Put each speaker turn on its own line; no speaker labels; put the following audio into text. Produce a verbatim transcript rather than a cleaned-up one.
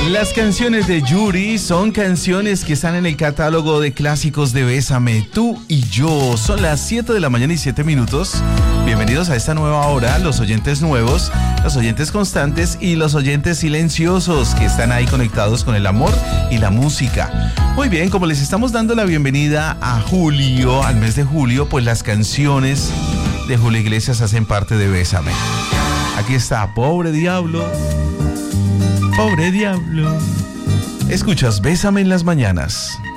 Las canciones de Yuri son canciones que están en el catálogo de clásicos de Bésame, tú y yo. Son las siete de la mañana y siete minutos. Bienvenidos a esta nueva hora, los oyentes nuevos, los oyentes constantes y los oyentes silenciosos que están ahí conectados con el amor y la música. Muy bien, como les estamos dando la bienvenida a julio, al mes de julio, pues las canciones de Julio Iglesias hacen parte de Bésame. Aquí está, Pobre Diablo. Pobre Diablo. Escuchas Bésame en las mañanas.